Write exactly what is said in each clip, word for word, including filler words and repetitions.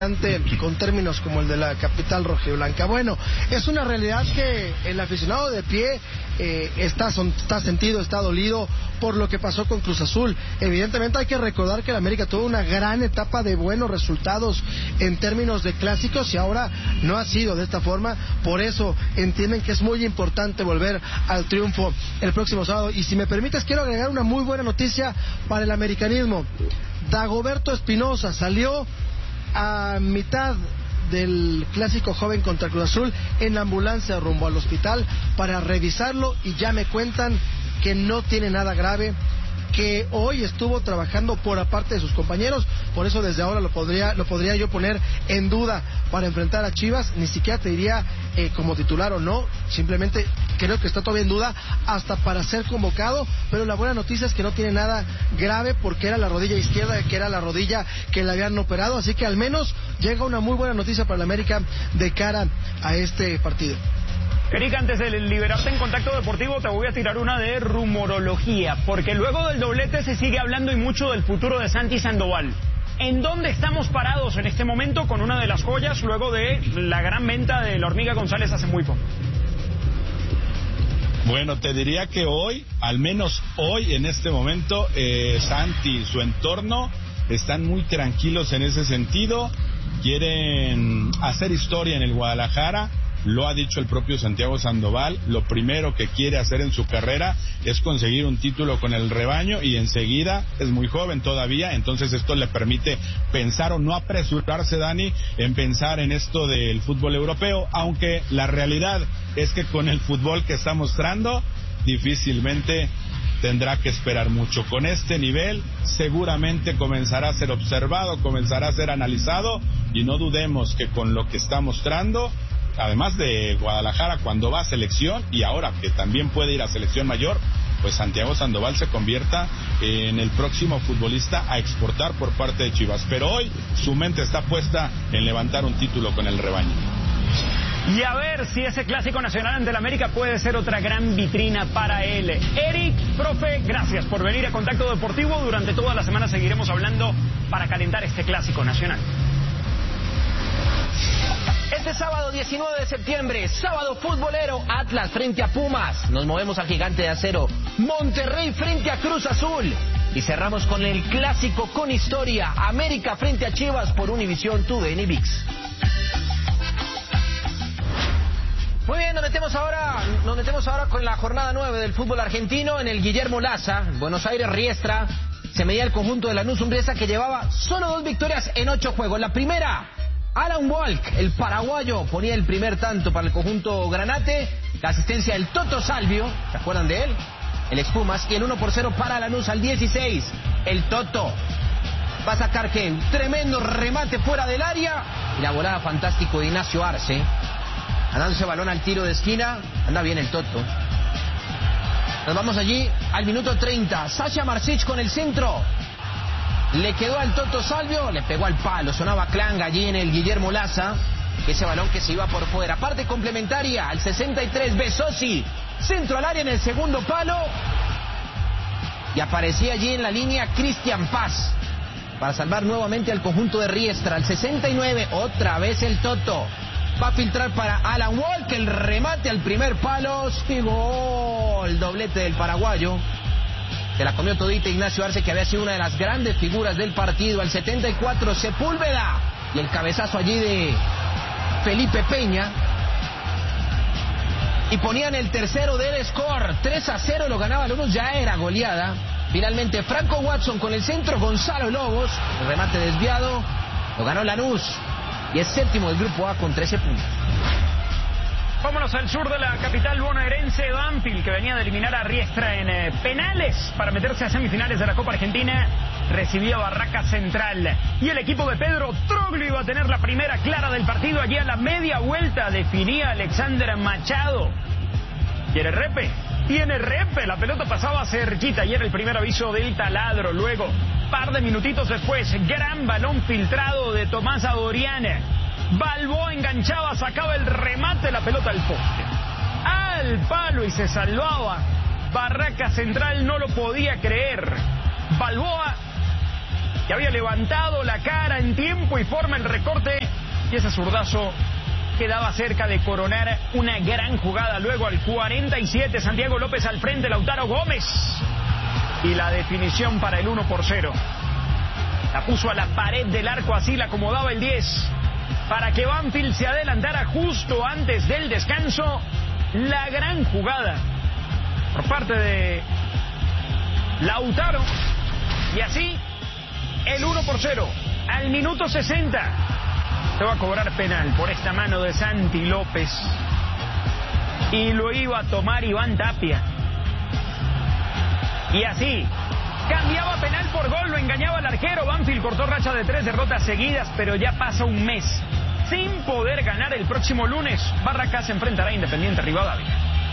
con términos como el de la capital rojiblanca. Bueno, es una realidad que el aficionado de pie eh, está, son, está sentido, está dolido por lo que pasó con Cruz Azul. Evidentemente hay que recordar que el América tuvo una gran etapa de buenos resultados en términos de clásicos y ahora no ha sido de esta forma. Por eso entienden que es muy importante volver al triunfo el próximo sábado. Y si me permites, quiero agregar una muy buena noticia para el americanismo. Dagoberto Espinosa salió a mitad del clásico joven contra Cruz Azul en la ambulancia rumbo al hospital para revisarlo y ya me cuentan que no tiene nada grave, que hoy estuvo trabajando por aparte de sus compañeros, por eso desde ahora lo podría lo podría yo poner en duda para enfrentar a Chivas. Ni siquiera te diría eh, como titular o no, simplemente creo que está todavía en duda hasta para ser convocado, pero la buena noticia es que no tiene nada grave porque era la rodilla izquierda, que era la rodilla que le habían operado, así que al menos llega una muy buena noticia para el América de cara a este partido. Eric, antes de liberarte en Contacto Deportivo, te voy a tirar una de rumorología, porque luego del doblete se sigue hablando y mucho del futuro de Santi Sandoval. ¿En dónde estamos parados en este momento con una de las joyas luego de la gran venta de la Hormiga González hace muy poco? Bueno, te diría que hoy, al menos hoy, en este momento, eh, Santi y su entorno están muy tranquilos en ese sentido, quieren hacer historia en el Guadalajara. Lo ha dicho el propio Santiago Sandoval, lo primero que quiere hacer en su carrera es conseguir un título con el rebaño y enseguida, es muy joven todavía, entonces esto le permite pensar o no apresurarse, Dani, en pensar en esto del fútbol europeo, aunque la realidad es que con el fútbol que está mostrando, difícilmente tendrá que esperar mucho. Con este nivel seguramente comenzará a ser observado, comenzará a ser analizado y no dudemos que con lo que está mostrando, además de Guadalajara cuando va a selección y ahora que también puede ir a selección mayor, pues Santiago Sandoval se convierta en el próximo futbolista a exportar por parte de Chivas. Pero hoy su mente está puesta en levantar un título con el rebaño. Y a ver si ese clásico nacional ante el América puede ser otra gran vitrina para él. Eric, profe, gracias por venir a Contacto Deportivo. Durante toda la semana seguiremos hablando para calentar este clásico nacional. Este sábado diecinueve de septiembre, sábado futbolero, Atlas frente a Pumas. Nos movemos al Gigante de Acero, Monterrey frente a Cruz Azul. Y cerramos con el clásico con historia, América frente a Chivas por Univisión T V N V I X. Muy bien, nos metemos ahora, nos metemos ahora con la jornada nueve del fútbol argentino en el Guillermo Laza, Buenos Aires Riestra. Se medía el conjunto de Lanús Umbriesa que llevaba solo dos victorias en ocho juegos. La primera, Alan Walk, el paraguayo, ponía el primer tanto para el conjunto granate. La asistencia del Toto Salvio, ¿se acuerdan de él? El Expumas. Y el uno por cero para Lanús al dieciséis. El Toto va a sacar que un tremendo remate fuera del área. Y la volada fantástico de Ignacio Arce. Ganándose balón al tiro de esquina. Anda bien el Toto. Nos vamos allí al minuto treinta. Sasha Marsic con el centro. Le quedó al Toto Salvio, le pegó al palo, sonaba clang allí en el Guillermo Laza, ese balón que se iba por fuera. Parte complementaria, al sesenta y tres, Besosi, centro al área en el segundo palo, y aparecía allí en la línea Cristian Paz, para salvar nuevamente al conjunto de Riestra. Al sesenta y nueve, otra vez el Toto, va a filtrar para Alan Walk, el remate al primer palo, y gol, doblete del paraguayo. Se la comió todita Ignacio Arce, que había sido una de las grandes figuras del partido. Al setenta y cuatro, Sepúlveda. Y el cabezazo allí de Felipe Peña. Y ponían el tercero del score. tres a cero lo ganaba Lanús, ya era goleada. Finalmente Franco Watson con el centro, Gonzalo Lobos. El remate desviado, lo ganó Lanús. Y es séptimo del grupo A con trece puntos. Vámonos al sur de la capital bonaerense. Banfield, que venía de eliminar a Riestra en eh, penales para meterse a semifinales de la Copa Argentina, recibió a Barraca Central. Y el equipo de Pedro Troglio iba a tener la primera clara del partido. Allí a la media vuelta definía Alexander Machado. ¿Quiere repe? Tiene repe. La pelota pasaba cerquita y era el primer aviso del taladro. Luego, par de minutitos después, gran balón filtrado de Tomás Adoriana. Balboa enganchaba, sacaba el remate, la pelota al poste, al palo, y se salvaba. Barraca Central no lo podía creer. Balboa que había levantado la cara en tiempo y forma el recorte, y ese zurdazo quedaba cerca de coronar una gran jugada. Luego al cuarenta y siete, Santiago López al frente, Lautaro Gómez, y la definición para el uno por cero. La puso a la pared del arco, así la acomodaba el diez, para que Banfield se adelantara justo antes del descanso. La gran jugada por parte de Lautaro, y así el uno por cero al minuto sesenta. Se va a cobrar penal por esta mano de Santi López, y lo iba a tomar Iván Tapia, y así cambiaba penal por gol, lo engañaba el arquero. Banfield cortó racha de tres derrotas seguidas, pero ya pasa un mes sin poder ganar. El próximo lunes Barracas se enfrentará a Independiente Rivadavia.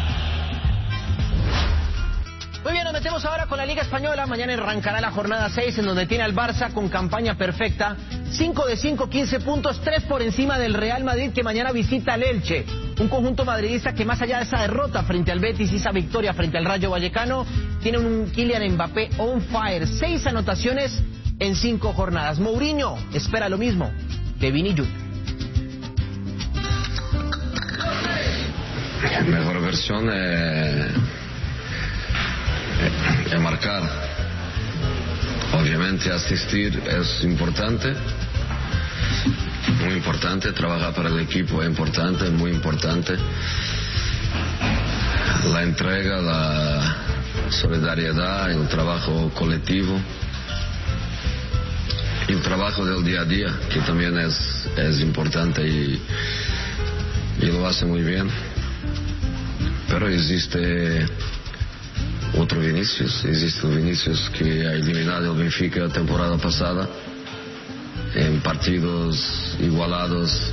Muy bien, nos metemos ahora con la Liga Española. Mañana arrancará la jornada seis, en donde tiene al Barça con campaña perfecta. cinco de cinco, quince puntos, tres por encima del Real Madrid, que mañana visita al Elche. Un conjunto madridista que, más allá de esa derrota frente al Betis y esa victoria frente al Rayo Vallecano, tiene un Kylian Mbappé on fire. Seis anotaciones en cinco jornadas. Mourinho espera lo mismo de Vini Junior Mejor versión es, es marcar. Obviamente asistir es importante, muy importante. Trabajar para el equipo es importante, muy importante. La entrega, la solidaridad, el trabajo colectivo, el trabajo del día a día, que también es, es importante, y, y lo hace muy bien. Pero existe otro Vinicius, existe el Vinicius que ha eliminado el Benfica la temporada pasada en partidos igualados,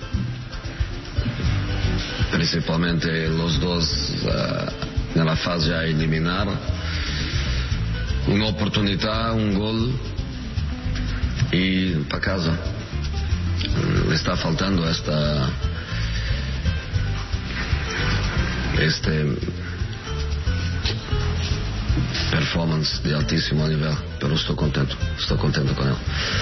principalmente los dos uh, en la fase a eliminar. Una oportunidad, un gol y para casa. Le está faltando esta este performance de altísimo nivel, pero estoy contento, estoy contento con él.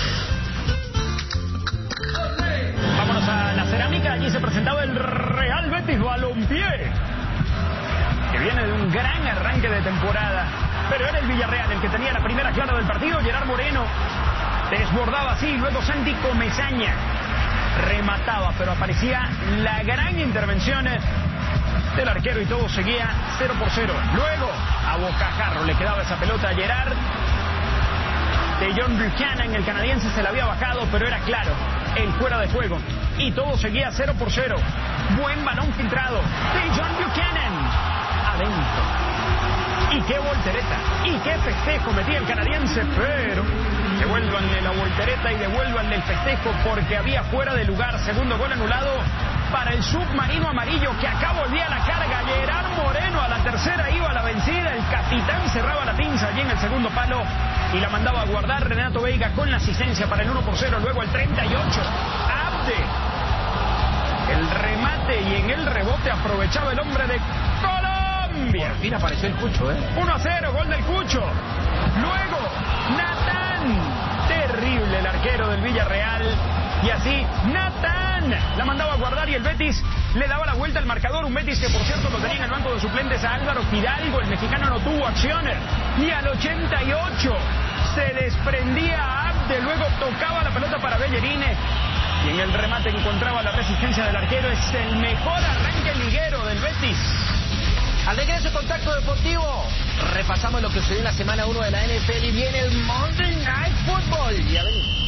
Vámonos a la cerámica. Allí se presentaba el Real Betis Balompié, que viene de un gran arranque de temporada, pero era el Villarreal el que tenía la primera clara del partido. Gerard Moreno desbordaba así, luego Santi Comesaña remataba, pero aparecía la gran intervención del arquero y todo seguía cero por cero. Luego a bocajarro le quedaba esa pelota a Gerard. De John Buchanan, el canadiense, se la había bajado, pero era claro el fuera de juego, y todo seguía cero por cero. Buen balón filtrado de John Buchanan adentro, y qué voltereta y qué festejo metía el canadiense, pero devuélvanle la voltereta y devuélvanle el festejo, porque había fuera de lugar. Segundo gol anulado para el submarino amarillo, que acá volvía la carga. Gerard Moreno a la tercera iba a la vencida. El capitán cerraba la pinza allí en el segundo palo y la mandaba a guardar. Renato Veiga con la asistencia para el uno por cero. Luego el treinta y ocho, Abde, el remate, y en el rebote aprovechaba el hombre de Colombia. Por fin apareció el Cucho, ¿eh? uno a cero, gol del Cucho. Luego Natán, terrible el arquero del Villarreal, y así Natán la mandaba a guardar, y el Betis le daba la vuelta al marcador. Un Betis que, por cierto, lo tenía en el banco de suplentes a Álvaro Fidalgo. El mexicano no tuvo acción, y al ochenta y ocho se desprendía a Abde, luego tocaba la pelota para Bellerín, y en el remate encontraba la resistencia del arquero. Es el mejor arranque liguero del Betis. Al regreso de Contacto Deportivo, repasamos lo que sucedió en la semana uno de la N F L, y viene el Monday Night Football. Ya venimos.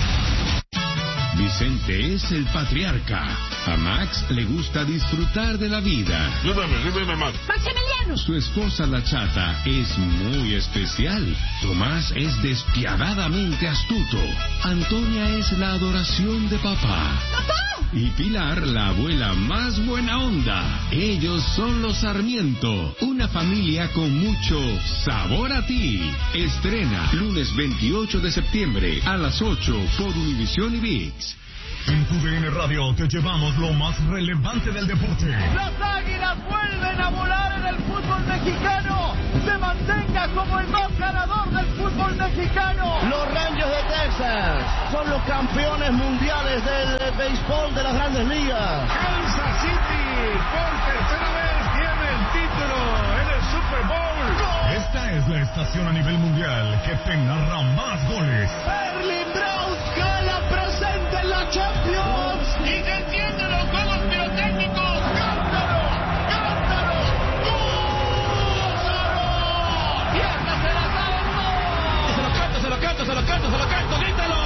Vicente es el patriarca. A Max le gusta disfrutar de la vida. Ayúdame, ayúdame, Max. ¡Maximiliano! Su esposa, la Chata, es muy especial. Tomás es despiadadamente astuto. Antonia es la adoración de papá. ¡Papá! Y Pilar, la abuela más buena onda. Ellos son los Sarmiento, una familia con mucho sabor a ti. Estrena lunes veintiocho de septiembre a las ocho por Univisión y V I X. En tu D N Radio te llevamos lo más relevante del deporte. Las Águilas vuelven a volar en el fútbol mexicano. Se mantenga como el más ganador del fútbol mexicano. Los Rangers de Texas son los campeones mundiales del béisbol de las Grandes Ligas. Kansas City por tercera vez tiene el título en el Super Bowl. Esta es la estación a nivel mundial que te narra más goles. Erling Braut Haaland presente en la Champions. Y se encienden los juegos pirotécnicos. ¡Cántalo! ¡Cántalo! ¡Gózalo! ¡Y esta se la sabe! Se lo canto, se lo canto, se lo canto, se lo canto, grítalo.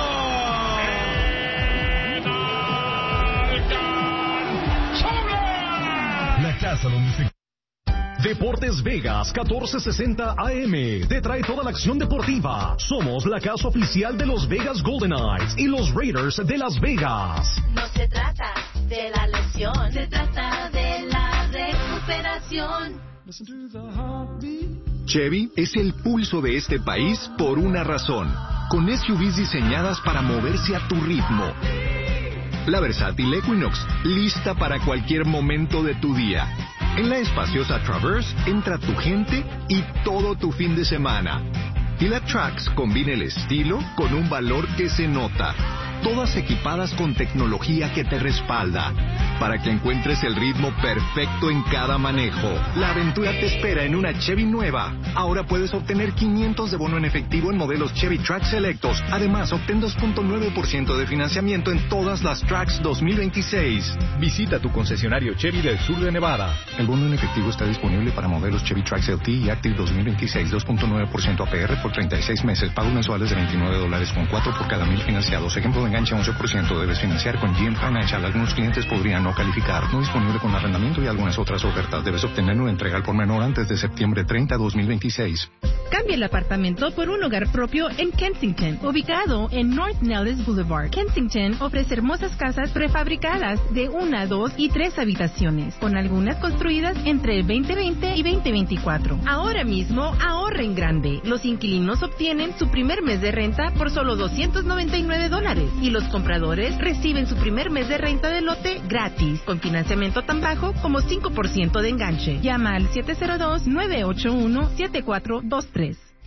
La casa donde se... Deportes Vegas catorce sesenta A M te trae toda la acción deportiva. Somos la casa oficial de los Vegas Golden Knights y los Raiders de Las Vegas. No se trata de la lesión, se trata de la recuperación. Chevy es el pulso de este país por una razón. Con S U Vs diseñadas para moverse a tu ritmo. La versátil Equinox, lista para cualquier momento de tu día. En la espaciosa Traverse entra tu gente y todo tu fin de semana. Y la Trax combina el estilo con un valor que se nota. Todas equipadas con tecnología que te respalda, para que encuentres el ritmo perfecto en cada manejo. La aventura te espera en una Chevy nueva. Ahora puedes obtener quinientos de bono en efectivo en modelos Chevy Trax selectos. Además, obtén dos punto nueve por ciento de financiamiento en todas las Trax dos mil veintiséis. Visita tu concesionario Chevy del sur de Nevada. El bono en efectivo está disponible para modelos Chevy Trax L T y Active dos mil veintiséis, dos punto nueve por ciento A P R por treinta y seis meses. Pagos mensuales de veintinueve dólares con cuatro por cada mil financiados. Ejemplo de enganche once por ciento. Debes financiar con G M Financial. Algunos clientes podrían no calificar. No disponible con arrendamiento y algunas otras ofertas. Debes obtener una entrega al por menor antes de septiembre treinta, dos mil veintiséis. Cambie el apartamento por un hogar propio en Kensington, ubicado en North Nellis Boulevard. Kensington ofrece hermosas casas prefabricadas de una, dos y tres habitaciones, con algunas construidas entre el veinte veinte y veinte veinticuatro. Ahora mismo, ahorra en grande. Los inquilinos obtienen su primer mes de renta por solo doscientos noventa y nueve dólares y los compradores reciben su primer mes de renta de lote gratis, con financiamiento tan bajo como cinco por ciento de enganche. Llama al siete cero dos, nueve ocho uno, siete cuatro dos tres.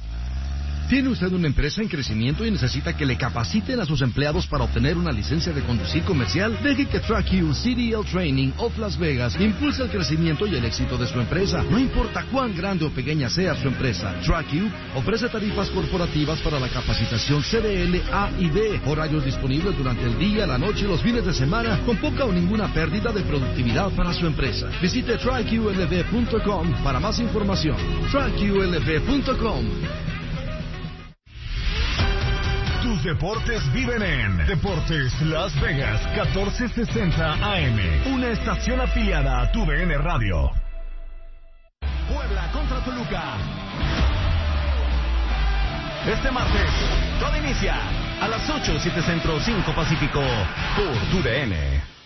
¿Tiene usted una empresa en crecimiento y necesita que le capaciten a sus empleados para obtener una licencia de conducir comercial? Deje que TrackU C D L Training of Las Vegas impulse el crecimiento y el éxito de su empresa. No importa cuán grande o pequeña sea su empresa, TrackU ofrece tarifas corporativas para la capacitación C D L, A y D. Horarios disponibles durante el día, la noche y los fines de semana, con poca o ninguna pérdida de productividad para su empresa. Visite track U L V punto com para más información. track U L V punto com. Tus deportes viven en Deportes Las Vegas catorce sesenta A M, una estación afiliada a tu D N Radio. Puebla contra Toluca. Este martes, todo inicia a las ocho, siete Centro, cinco Pacífico, por tu D N.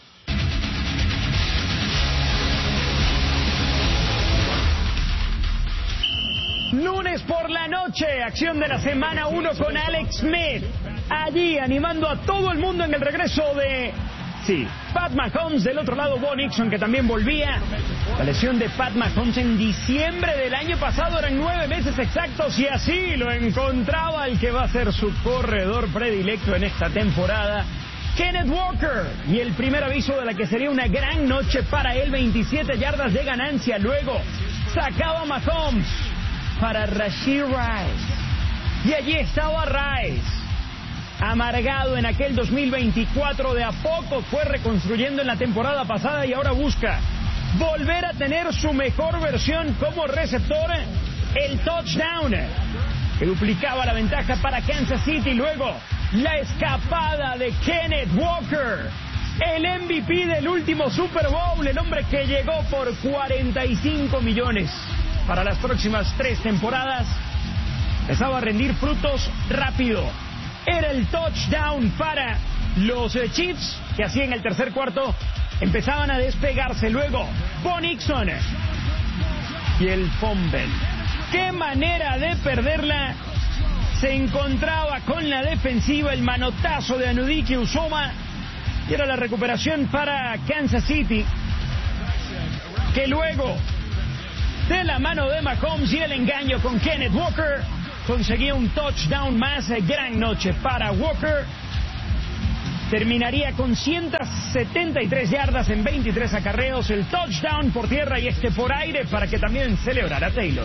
Lunes por la noche, acción de la semana uno con Alex Smith. Allí animando a todo el mundo en el regreso de... Sí, Pat Mahomes, del otro lado Bo Nixon, que también volvía. La lesión de Pat Mahomes en diciembre del año pasado eran nueve meses exactos y así lo encontraba el que va a ser su corredor predilecto en esta temporada, Kenneth Walker. Y el primer aviso de la que sería una gran noche para él, veintisiete yardas de ganancia. Luego sacaba Mahomes para Rashee Rice. Y allí estaba Rice, amargado en aquel dos mil veinticuatro, de a poco fue reconstruyendo en la temporada pasada y ahora busca volver a tener su mejor versión como receptor. El touchdown que duplicaba la ventaja para Kansas City. Luego la escapada de Kenneth Walker, el M V P del último Super Bowl, el hombre que llegó por cuarenta y cinco millones para las próximas tres temporadas. Empezaba a rendir frutos rápido. Era el touchdown para los Chiefs, que así en el tercer cuarto empezaban a despegarse. Luego Bo Nixon y el fumble. ¡Qué manera de perderla! Se encontraba con la defensiva, el manotazo de Anudike Uzomah Y era la recuperación para Kansas City, que luego, de la mano de Mahomes y el engaño con Kenneth Walker, conseguía un touchdown más. Gran noche para Walker. Terminaría con ciento setenta y tres yardas en veintitrés acarreos, el touchdown por tierra y este por aire para que también celebrara Taylor.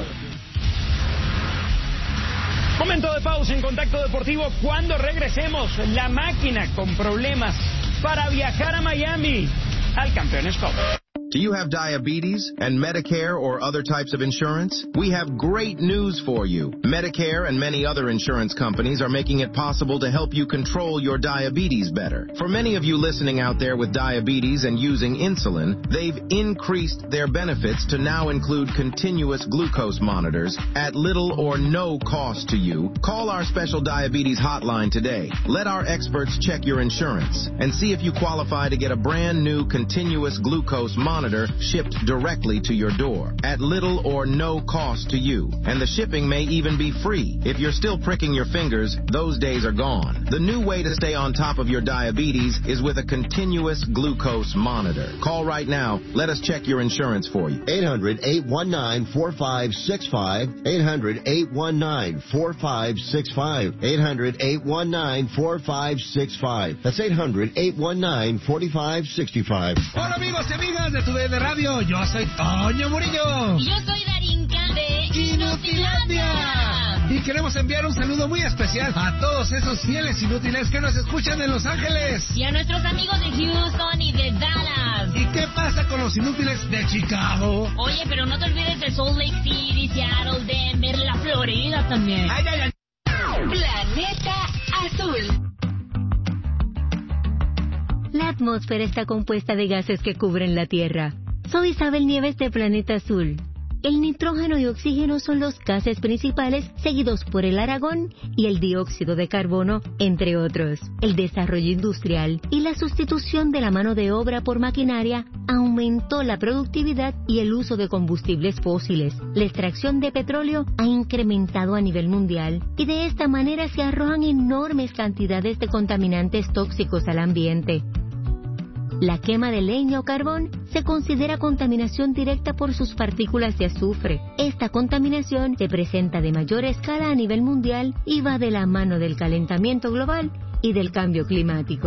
Momento de pausa en Contacto Deportivo. Cuando regresemos, la máquina con problemas para viajar a Miami al Campeones Cup. Do you have diabetes and Medicare or other types of insurance? We have great news for you. Medicare and many other insurance companies are making it possible to help you control your diabetes better. For many of you listening out there with diabetes and using insulin, they've increased their benefits to now include continuous glucose monitors at little or no cost to you. Call our special diabetes hotline today. Let our experts check your insurance and see if you qualify to get a brand new continuous glucose monitor shipped directly to your door at little or no cost to you. And the shipping may even be free. If you're still pricking your fingers, those days are gone. The new way to stay on top of your diabetes is with a continuous glucose monitor. Call right now. Let us check your insurance for you. eight hundred, eight one nine, four five six five. eight hundred, eight one nine, four five six five. eight hundred, eight one nine, four five six five. That's eight hundred, eight one nine, four five six five. Hola amigos y amigas de tu de Radio, yo soy Toño Murillo. Y yo soy Darinka de Inutilandia. Y queremos enviar un saludo muy especial a todos esos fieles inútiles que nos escuchan en Los Ángeles. Y a nuestros amigos de Houston y de Dallas. ¿Y qué pasa con los inútiles de Chicago? Oye, pero no te olvides de Salt Lake City, Seattle, Denver, la Florida también. Ay, ay, ay. Planeta Azul. La atmósfera está compuesta de gases que cubren la Tierra. Soy Isabel Nieves de Planeta Azul. El nitrógeno y oxígeno son los gases principales, seguidos por el argón y el dióxido de carbono, entre otros. El desarrollo industrial y la sustitución de la mano de obra por maquinaria aumentó la productividad y el uso de combustibles fósiles. La extracción de petróleo ha incrementado a nivel mundial y de esta manera se arrojan enormes cantidades de contaminantes tóxicos al ambiente. La quema de leña o carbón se considera contaminación directa por sus partículas de azufre. Esta contaminación se presenta de mayor escala a nivel mundial y va de la mano del calentamiento global y del cambio climático.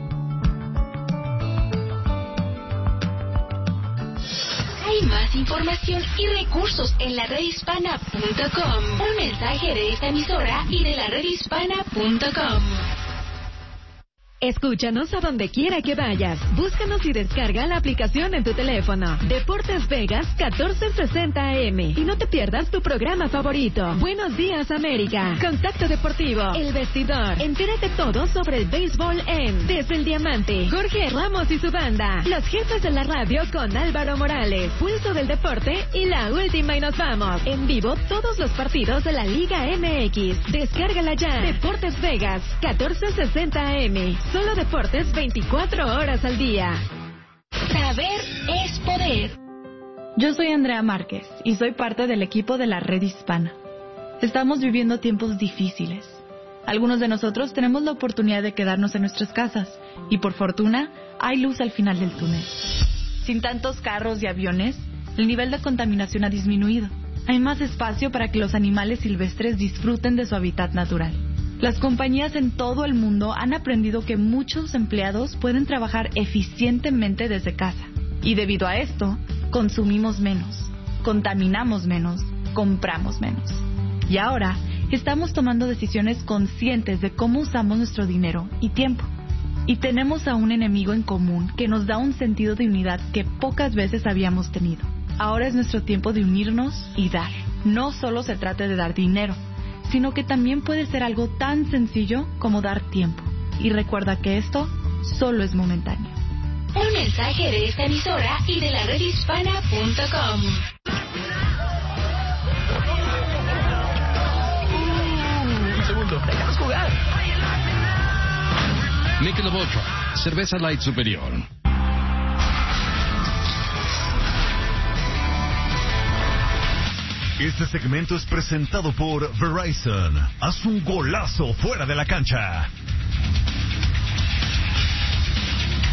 Hay más información y recursos en la red hispana punto com. Un mensaje de esta emisora y de la red hispana punto com. Escúchanos a donde quiera que vayas. Búscanos y descarga la aplicación en tu teléfono. Deportes Vegas catorce sesenta A M. Y no te pierdas tu programa favorito. Buenos días, América. Contacto Deportivo. El Vestidor. Entérate todo sobre el béisbol en Desde el Diamante. Jorge Ramos y su banda. Los jefes de la radio con Álvaro Morales. Pulso del Deporte y la última y nos vamos. En vivo todos los partidos de la Liga M X. Descárgala ya. Deportes Vegas catorce sesenta A M. Solo deportes veinticuatro horas al día. Saber es poder. Yo soy Andrea Márquez y soy parte del equipo de la Red Hispana. Estamos viviendo tiempos difíciles. Algunos de nosotros tenemos la oportunidad de quedarnos en nuestras casas y por fortuna hay luz al final del túnel. Sin tantos carros y aviones, el nivel de contaminación ha disminuido. Hay más espacio para que los animales silvestres disfruten de su hábitat natural. Las compañías en todo el mundo han aprendido que muchos empleados pueden trabajar eficientemente desde casa. Y debido a esto, consumimos menos, contaminamos menos, compramos menos. Y ahora, estamos tomando decisiones conscientes de cómo usamos nuestro dinero y tiempo. Y tenemos a un enemigo en común que nos da un sentido de unidad que pocas veces habíamos tenido. Ahora es nuestro tiempo de unirnos y dar. No solo se trata de dar dinero, sino que también puede ser algo tan sencillo como dar tiempo. Y recuerda que esto solo es momentáneo. Un mensaje de esta emisora y de la red hispana punto com. Un segundo, déjanos jugar. Michelob Ultra, cerveza light superior. Este segmento es presentado por Verizon. Haz un golazo fuera de la cancha.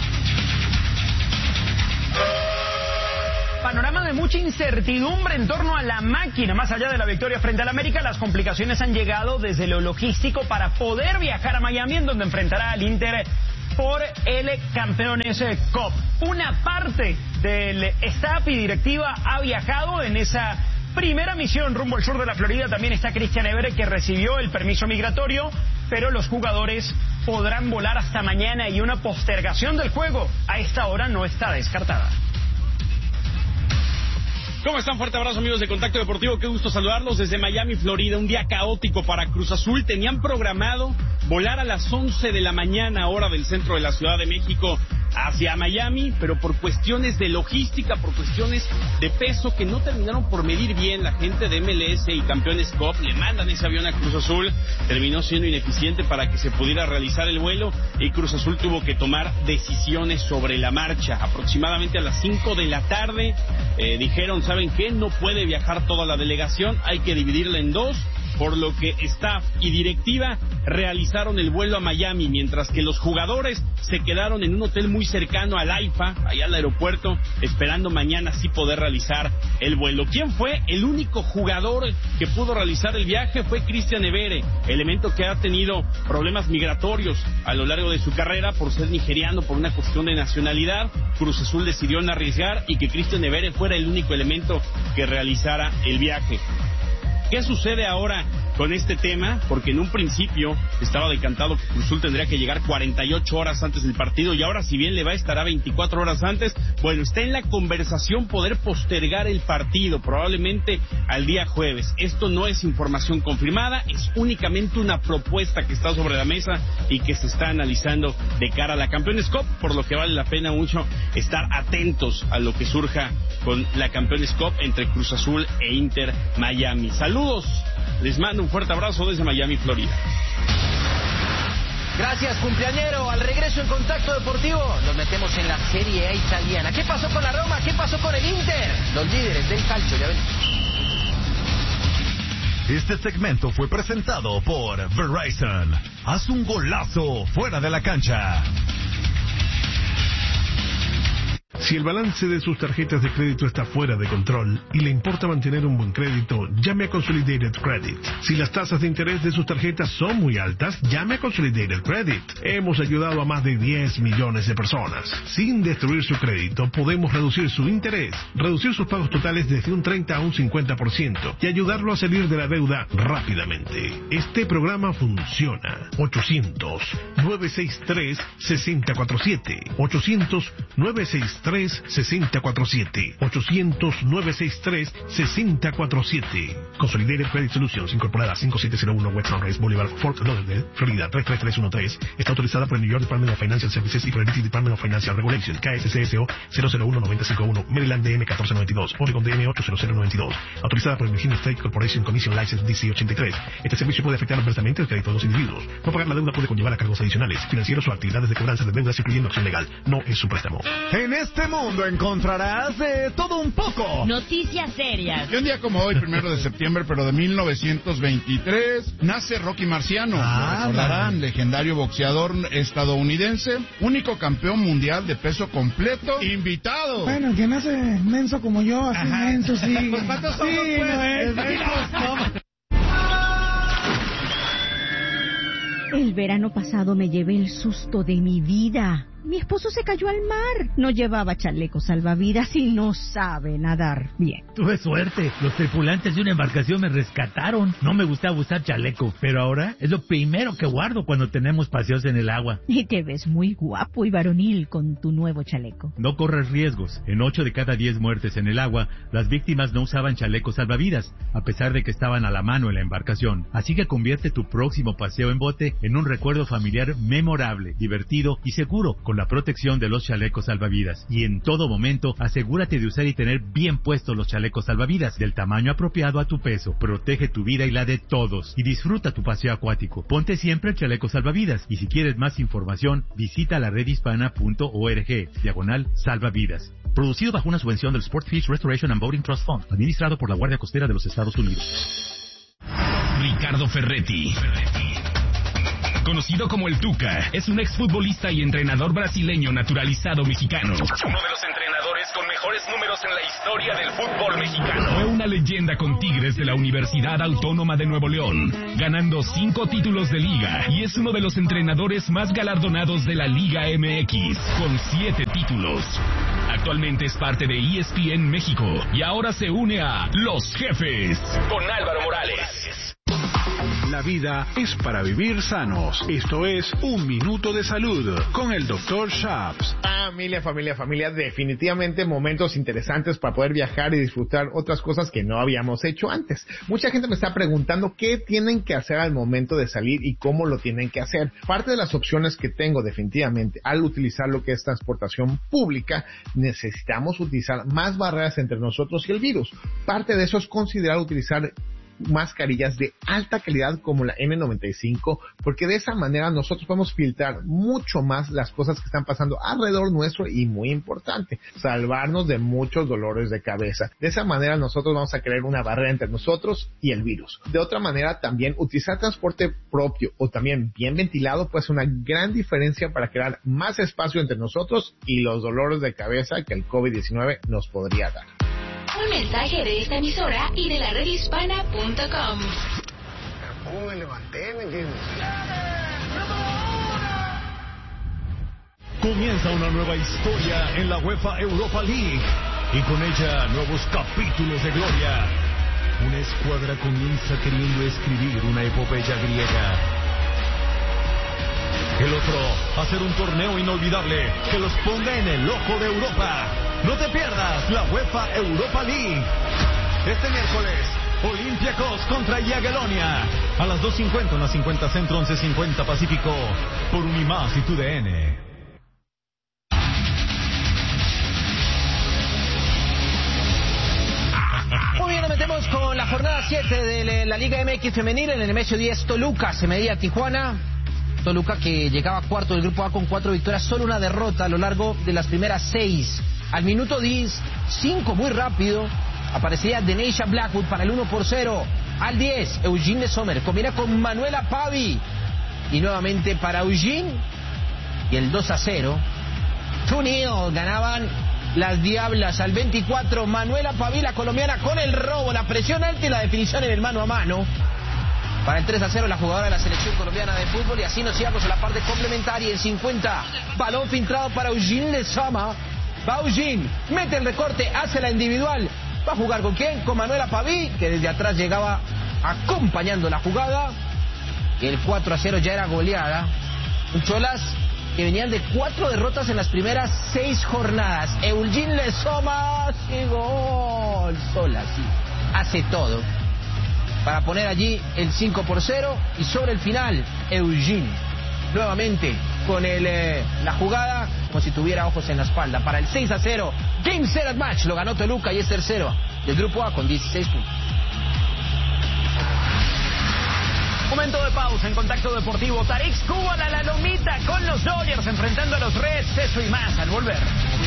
mucha incertidumbre en torno a la máquina. Más allá de la victoria frente al América, las complicaciones han llegado desde lo logístico para poder viajar a Miami, en donde enfrentará al Inter por el Campeones Cup. Una parte del staff y directiva ha viajado en esa primera misión rumbo al sur de la Florida. También está Christian Evere, que recibió el permiso migratorio, pero los jugadores podrán volar hasta mañana y una postergación del juego a esta hora no está descartada. ¿Cómo están? Fuerte abrazo, amigos de Contacto Deportivo. Qué gusto saludarlos desde Miami, Florida. Un día caótico para Cruz Azul. Tenían programado volar a las once de la mañana, hora del centro de la Ciudad de México, hacia Miami, pero por cuestiones de logística, por cuestiones de peso que no terminaron por medir bien, la gente de M L S y Campeones Cup le mandan ese avión a Cruz Azul. Terminó siendo ineficiente para que se pudiera realizar el vuelo y Cruz Azul tuvo que tomar decisiones sobre la marcha. Aproximadamente a las cinco de la tarde eh, dijeron, ¿saben qué? No puede viajar toda la delegación, hay que dividirla en dos, por lo que staff y directiva realizaron el vuelo a Miami, mientras que los jugadores se quedaron en un hotel muy cercano al AIFA, allá al aeropuerto, esperando mañana sí poder realizar el vuelo. ¿Quién fue el único jugador que pudo realizar el viaje? Fue Christian Evere, elemento que ha tenido problemas migratorios a lo largo de su carrera por ser nigeriano, por una cuestión de nacionalidad. Cruz Azul decidió no arriesgar y que Christian Evere fuera el único elemento que realizara el viaje. ¿Qué sucede ahora con este tema? Porque en un principio estaba decantado que Cruz Azul tendría que llegar cuarenta y ocho horas antes del partido y ahora, si bien le va, estará veinticuatro horas antes. Bueno, está en la conversación poder postergar el partido, probablemente al día jueves. Esto no es información confirmada, es únicamente una propuesta que está sobre la mesa y que se está analizando de cara a la Campeones Cup, por lo que vale la pena mucho estar atentos a lo que surja con la Campeones Cup entre Cruz Azul e Inter Miami. Saludos, les mando un fuerte abrazo desde Miami, Florida. Gracias, cumpleañero. Al regreso en Contacto Deportivo nos metemos en la Serie A italiana. ¿Qué pasó con la Roma? ¿Qué pasó con el Inter? Los líderes del calcio, ya ven. Este segmento fue presentado por Verizon. Haz un golazo fuera de la cancha. Si el balance de sus tarjetas de crédito está fuera de control y le importa mantener un buen crédito, llame a Consolidated Credit. Si las tasas de interés de sus tarjetas son muy altas, llame a Consolidated Credit. Hemos ayudado a más de diez millones de personas. Sin destruir su crédito, podemos reducir su interés, reducir sus pagos totales desde un treinta a un cincuenta por ciento y ayudarlo a salir de la deuda rápidamente. Este programa funciona. ochocientos, nueve seis tres, seis cero cuatro siete. ochocientos, nueve seis tres, seis cero cuatro siete. ochocientos, nueve seis tres, seis cero cuatro siete. Consolidated Credit Solutions, incorporada cinco siete cero uno West Sunrise Boulevard, Fort Lauderdale, Florida tres tres tres uno tres. Está autorizada por el New York Department of Financial Services y por el British Department of Financial Regulation. K S C S O cero cero uno nueve cinco uno. Maryland D M catorce noventa y dos. Oregon D M ocho cero cero nueve dos. Autorizada por el Virginia State Corporation Commission License D C ochenta y tres. Este servicio puede afectar adversamente el crédito de los individuos. No pagar la deuda puede conllevar a cargos adicionales, financieros o actividades de cobranza de deudas, incluyendo acción legal. No es un préstamo. En este mundo encontrarás de todo un poco. Noticias serias. Y un día como hoy, primero de septiembre, pero de mil novecientos veintitrés, nace Rocky Marciano. Ah, Lo recordarán, legendario boxeador estadounidense, único campeón mundial de peso completo, invitado. Bueno, el que nace menso como yo, así Ajá. menso, sí. Pues, ¿cuántos somos, Sí, pues? no es. El menso, no. El verano pasado me llevé el susto de mi vida. Mi esposo se cayó al mar. No llevaba chaleco salvavidas y no sabe nadar bien. Tuve suerte. Los tripulantes de una embarcación me rescataron. No me gustaba usar chaleco, pero ahora es lo primero que guardo cuando tenemos paseos en el agua. Y te ves muy guapo y varonil con tu nuevo chaleco. No corres riesgos. En ocho de cada diez muertes en el agua, las víctimas no usaban chalecos salvavidas, a pesar de que estaban a la mano en la embarcación. Así que convierte tu próximo paseo en bote en un recuerdo familiar memorable, divertido y seguro, con la protección de los chalecos salvavidas. Y en todo momento, asegúrate de usar y tener bien puestos los chalecos salvavidas, del tamaño apropiado a tu peso. Protege tu vida y la de todos. Y disfruta tu paseo acuático. Ponte siempre el chaleco salvavidas. Y si quieres más información, visita la red hispana punto org, diagonal salvavidas. Producido bajo una subvención del Sportfish Restoration and Boating Trust Fund, administrado por la Guardia Costera de los Estados Unidos. Ricardo Ferretti, conocido como el Tuca, es un exfutbolista y entrenador brasileño naturalizado mexicano. Uno de los entrenadores con mejores números en la historia del fútbol mexicano. Fue una leyenda con Tigres de la Universidad Autónoma de Nuevo León, ganando cinco títulos de liga y es uno de los entrenadores más galardonados de la Liga M X, con siete títulos. Actualmente es parte de E S P N México y ahora se une a Los Jefes con Álvaro Morales. La vida es para vivir sanos. Esto es Un Minuto de Salud con el doctor Shaps. Familia, familia, familia, definitivamente momentos interesantes para poder viajar y disfrutar otras cosas que no habíamos hecho antes. Mucha gente me está preguntando qué tienen que hacer al momento de salir y cómo lo tienen que hacer. Parte de las opciones que tengo definitivamente al utilizar lo que es transportación pública, necesitamos utilizar más barreras entre nosotros y el virus. Parte de eso es considerar utilizar mascarillas de alta calidad como la N noventa y cinco, porque de esa manera nosotros podemos filtrar mucho más las cosas que están pasando alrededor nuestro y, muy importante, salvarnos de muchos dolores de cabeza. De esa manera nosotros vamos a crear una barrera entre nosotros y el virus. De otra manera, también utilizar transporte propio o también bien ventilado puede ser una gran diferencia para crear más espacio entre nosotros y los dolores de cabeza que el COVID diecinueve nos podría dar. Un mensaje de esta emisora y de la red hispana punto com. ¿Cómo me levanté, me entiendes? Comienza una nueva historia en la UEFA Europa League y con ella nuevos capítulos de gloria. Una escuadra comienza queriendo escribir una epopeya griega. El otro, hacer un torneo inolvidable que los ponga en el ojo de Europa. No te pierdas la UEFA Europa League. Este miércoles, Olympiacos contra Jagiellonia. A las dos cincuenta, una cincuenta Centro, once cincuenta Pacífico. Por Unimás y tu D N. Muy bien, nos metemos con la jornada siete de la Liga M X Femenil. En el M S diez, Toluca se medía a Tijuana. Toluca, que llegaba cuarto del grupo A con cuatro victorias, solo una derrota a lo largo de las primeras seis. Al minuto diez, cinco, muy rápido, aparecía Deneisha Blackwood para el uno por cero. Al diez, Eugene de Sommer combina con Manuela Pavi. Y nuevamente para Eugene. Y el dos a cero. dos nil ganaban las Diablas. Al veinticuatro, Manuela Pavi, la colombiana, con el robo, la presión alta y la definición en el mano a mano. Para el tres a cero, la jugadora de la selección colombiana de fútbol. Y así nos íbamos a la parte complementaria. En cincuenta, balón filtrado para Eugene de Sommer. Va Eugene, mete el recorte, hace la individual. ¿Va a jugar con quién? Con Manuela Pavi, que desde atrás llegaba acompañando la jugada. Y el cuatro a cero ya era goleada. Un Cholas que venían de cuatro derrotas en las primeras seis jornadas. Eugene Le Soma, ¡qué gol! Sola, sí, hace todo para poner allí el cinco por cero. Y sobre el final, Eugene nuevamente con el, eh, la jugada como si tuviera ojos en la espalda. Para el seis a cero, Game Set at Match, lo ganó Toluca y es tercero del grupo A con dieciséis puntos. Momento de pausa en Contacto Deportivo. Tarik Skubal a la lomita con los Dodgers enfrentando a los Reds. Eso y más al volver.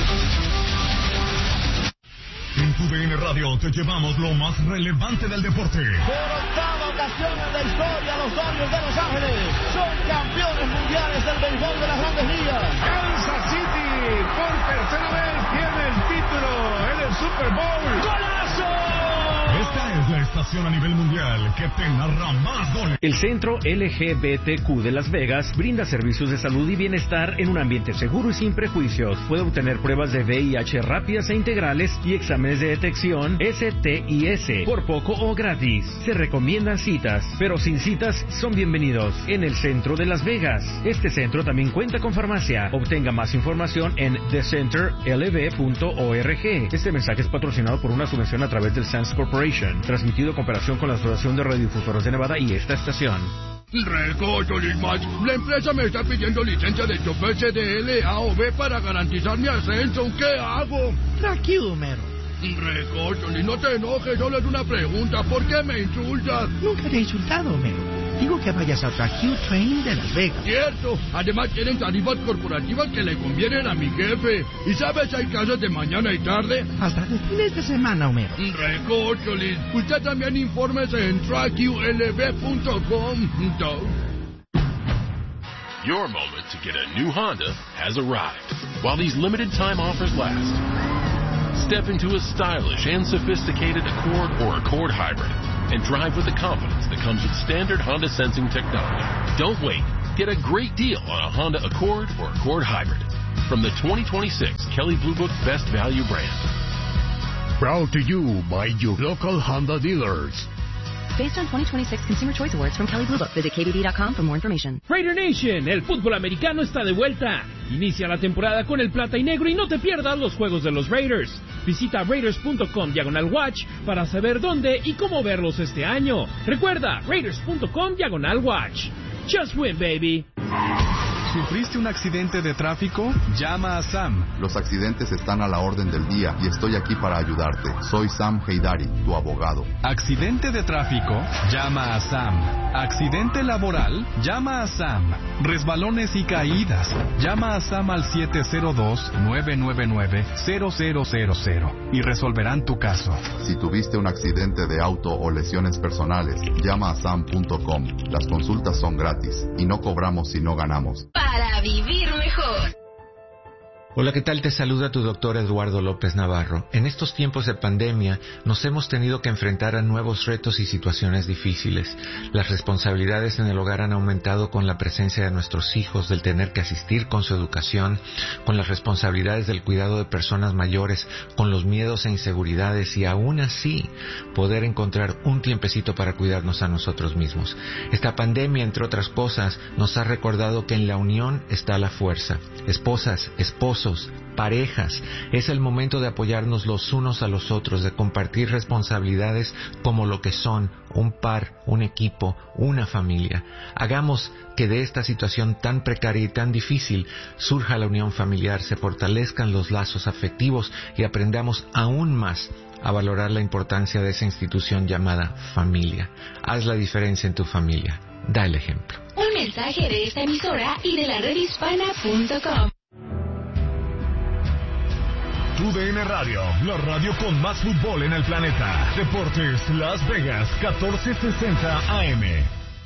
En tu D N Radio te llevamos lo más relevante del deporte. Por octava ocasión en la historia, los Dodgers de Los Ángeles son campeones mundiales del béisbol de las Grandes Ligas. Kansas City por tercera vez tiene el título en el Super Bowl. ¡Golazo! Esta es la estación a nivel mundial que te narra más goles. El Centro L G B T Q de Las Vegas brinda servicios de salud y bienestar en un ambiente seguro y sin prejuicios. Puede obtener pruebas de V I H rápidas e integrales y exámenes de detección S T I S por poco o gratis. Se recomiendan citas, pero sin citas son bienvenidos en el Centro de Las Vegas. Este centro también cuenta con farmacia. Obtenga más información en the center l b punto org. Este mensaje es patrocinado por una subvención a través del Sands Corporation, transmitido en cooperación con la Asociación de Radiodifusores de Nevada y esta estación. Recocho, Max. La empresa me está pidiendo licencia de chofer C D L, A o B para garantizar mi ascenso. ¿Qué hago? Tranquilo, mero. Recocho, no te enojes, solo es una pregunta. ¿Por qué me insultas? Nunca te he insultado, mero. Digo que vayas a Tracue Train de Las Vegas. Cierto. Además tienen tarifas corporativas que le convienen a mi jefe. ¿Y sabes si hay casas de mañana y tarde? Hasta de fines de semana, Homero. Recocholis. Usted también infórmese en tracue l b punto com. Your moment to get a new Honda has arrived. While these limited time offers last, Step into a stylish and sophisticated Accord or Accord Hybrid and drive with the confidence that comes with standard Honda sensing technology. Don't wait. Get a great deal on a Honda Accord or Accord Hybrid from the twenty twenty-six Kelley Blue Book Best Value brand. Proud to you by your local Honda dealers. Based on twenty twenty-six Consumer Choice Awards from Kelley Blue Book. Visit K B B dot com for more information. Raider Nation, el fútbol americano está de vuelta. Inicia la temporada con el plata y negro y no te pierdas los juegos de los Raiders. Visita Raiders punto com diagonal watch para saber dónde y cómo verlos este año. Recuerda, Raiders punto com diagonal watch. Just win, baby. ¿Sufriste un accidente de tráfico? Llama a Sam. Los accidentes están a la orden del día y estoy aquí para ayudarte. Soy Sam Heydari, tu abogado. ¿Accidente de tráfico? Llama a Sam. ¿Accidente laboral? Llama a Sam. ¿Resbalones y caídas? Llama a Sam al siete cero dos, nueve nueve nueve, cero cero cero cero y resolverán tu caso. Si tuviste un accidente de auto o lesiones personales, llama a sam punto com. Las consultas son gratis y no cobramos si no ganamos. Para vivir mejor. Hola, ¿qué tal? Te saluda tu doctor Eduardo López Navarro. En estos tiempos de pandemia nos hemos tenido que enfrentar a nuevos retos y situaciones difíciles. Las responsabilidades en el hogar han aumentado con la presencia de nuestros hijos, del tener que asistir con su educación, con las responsabilidades del cuidado de personas mayores, con los miedos e inseguridades y aún así poder encontrar un tiempecito para cuidarnos a nosotros mismos. Esta pandemia, entre otras cosas, nos ha recordado que en la unión está la fuerza. Esposas, esposos, parejas, es el momento de apoyarnos los unos a los otros, de compartir responsabilidades como lo que son, un par, un equipo, una familia. Hagamos que de esta situación tan precaria y tan difícil surja la unión familiar, se fortalezcan los lazos afectivos y aprendamos aún más a valorar la importancia de esa institución llamada familia. Haz la diferencia en tu familia. Da el ejemplo. Un mensaje de esta emisora y de la red hispana punto com. Tu D N Radio, la radio con más fútbol en el planeta. Deportes Las Vegas, catorce sesenta A M.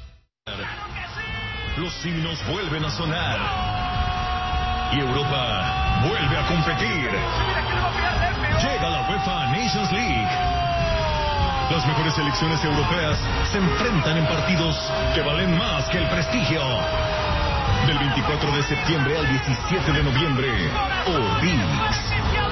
Los himnos vuelven a sonar. Y Europa vuelve a competir. Llega la UEFA Nations League. Las mejores selecciones europeas se enfrentan en partidos que valen más que el prestigio. Del veinticuatro de septiembre al diecisiete de noviembre, Orix.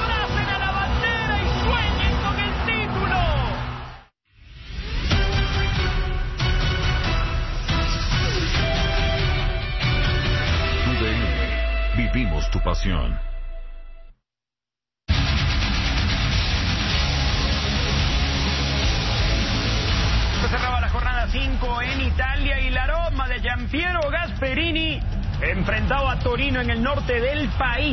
Vivimos tu pasión. Se cerraba la jornada cinco en Italia y la Roma de Giampiero Gasperini enfrentaba a Torino en el norte del país.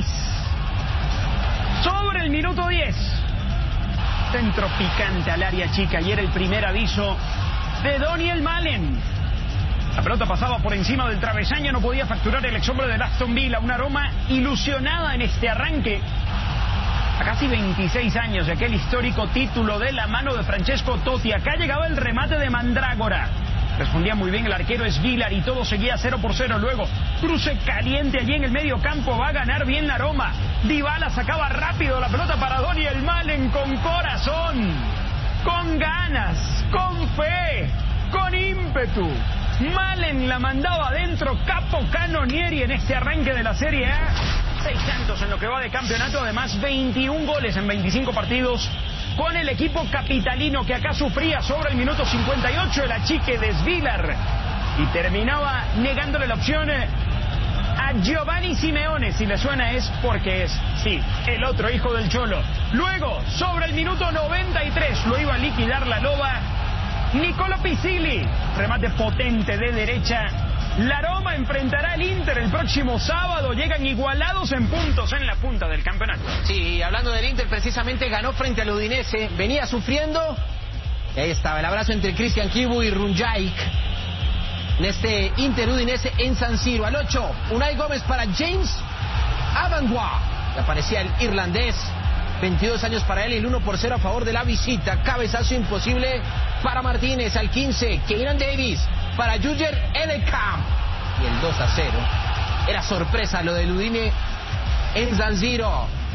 Sobre el minuto diez, centro picante al área chica y era el primer aviso de Daniel Malen. La pelota pasaba por encima del travesaño, no podía facturar el exhombre del Aston Villa. Una Roma ilusionada en este arranque. A casi veintiséis años de aquel histórico título de la mano de Francesco Totti. Acá llegaba el remate de Mandrágora. Respondía muy bien el arquero Svilar y todo seguía cero por cero. Luego, cruce caliente allí en el medio campo. Va a ganar bien la Roma. Dybala sacaba rápido la pelota para Daniel Malen con corazón, con ganas, con fe, con ímpetu. Malen la mandaba adentro, capo Canonieri en este arranque de la Serie A. Seis tantos en lo que va de campeonato, además veintiún goles en veinticinco partidos con el equipo capitalino que acá sufría sobre el minuto cincuenta y ocho el achique de Svilar y terminaba negándole la opción a Giovanni Simeone. Si le suena es porque es, sí, el otro hijo del Cholo. Luego, sobre el minuto noventa y tres, lo iba a liquidar la Loba Nicolò Pisilli, remate potente de derecha. La Roma enfrentará al Inter el próximo sábado. Llegan igualados en puntos en la punta del campeonato. Sí, hablando del Inter, precisamente ganó frente al Udinese. Venía sufriendo. Y ahí estaba el abrazo entre Christian Chivu y Runjaic en este Inter Udinese en San Siro. Al ocho, Unai Gómez para James Avandois. Le aparecía el irlandés. veintidós años para él, el uno por cero a favor de la visita. Cabezazo imposible para Martínez. Al quince, Keinan Davis para Jurgen Edelkamp. Y el dos a cero. Era sorpresa lo del Udine en San Siro.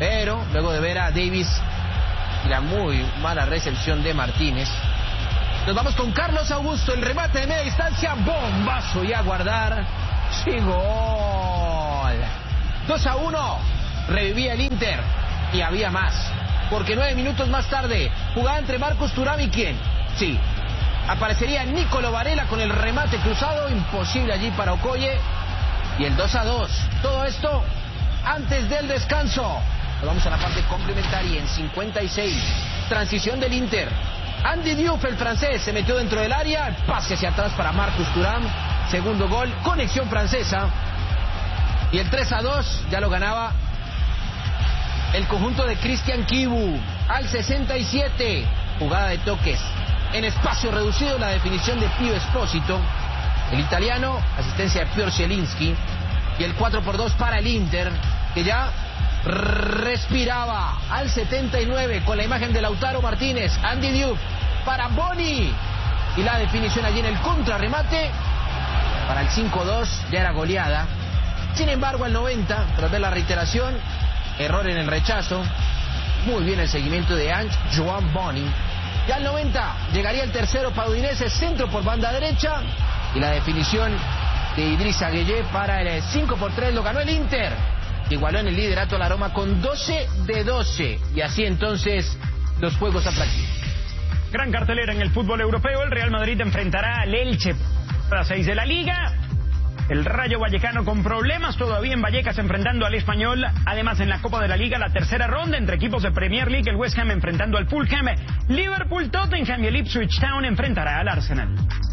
Pero luego de ver a Davis y la muy mala recepción de Martínez, nos vamos con Carlos Augusto, el remate de media distancia, bombazo y a guardar. Sí, gol. dos a uno, revivía el Inter y había más, porque nueve minutos más tarde jugaba entre Marcos Thuram y ¿quién? Sí, aparecería Nicolo Varela con el remate cruzado, imposible allí para Okoye, y el dos a dos. Todo esto antes del descanso. Nos vamos a la parte complementaria en cincuenta y seis. Transición del Inter. Andy Diouf, el francés, se metió dentro del área. Pase hacia atrás para Marcus Thuram. Segundo gol, conexión francesa. Y el tres a dos ya lo ganaba el conjunto de Christian Kibu. Al sesenta y siete, jugada de toques en espacio reducido, la definición de Pio Esposito. El italiano, asistencia de Piotr Zielinski. Y el cuatro por dos para el Inter, que ya respiraba. Al setenta y nueve, con la imagen de Lautaro Martínez, Andy Diouf para Boni, y la definición allí en el contrarremate para el cinco dos. Ya era goleada. Sin embargo, al noventa, tras ver la reiteración, error en el rechazo, muy bien el seguimiento de Ange Joan Boni. Ya al noventa llegaría el tercero para Udinese, centro por banda derecha, y la definición de Idrissa Gueye para el cinco por tres. Lo ganó el Inter, igualó en el liderato a la Roma con doce de doce, y así entonces los juegos atractivos. Gran cartelera en el fútbol europeo. El Real Madrid enfrentará al Elche a las seis de la Liga. El Rayo Vallecano con problemas todavía en Vallecas enfrentando al Español. Además, en la Copa de la Liga, la tercera ronda entre equipos de Premier League, el West Ham enfrentando al Fulham. Liverpool, Tottenham y el Ipswich Town enfrentará al Arsenal.